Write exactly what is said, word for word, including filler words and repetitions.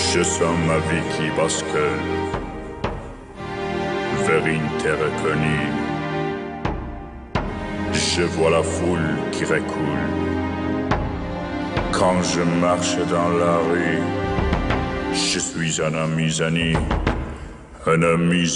Je sens ma vie qui bascule vers une terre inconnue. Je vois la foule qui recoule quand je marche dans la rue. Je suis un amusani, un amusani.